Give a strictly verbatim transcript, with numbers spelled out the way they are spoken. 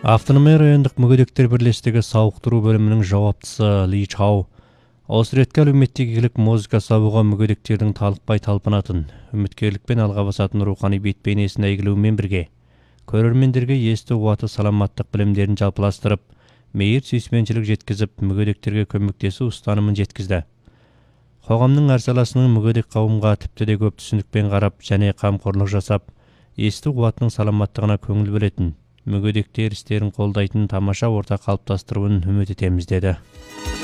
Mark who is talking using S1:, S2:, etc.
S1: Автономия райондық мүгедектер бірлестігі сауықтыру бөлімінің жауаптысы Ли Чао осы ретке әлеуметтік игілік музыка сабуға мүгедектердің талықпай талпынатын, үміткерлікпен алға басатын рухани бет-бейнесін әйгілеумен бірге, көрермендерге есту қуаты саламаттық білімдерін жалпыластырып, мейір сүйіспеншілік жеткізіп, мүгедектерге көмектесу ұстанымын жеткізді. Қоғамның әр саласының мүгедек қауымға тіпті де көп түсінікпен қарап және қамқорлық жасап, есту қуатының саламаттығына көңіл бөлетін, мүгедектер істерін қолдайтын тамаша орта қалыптастыруын үміт етеміз деді.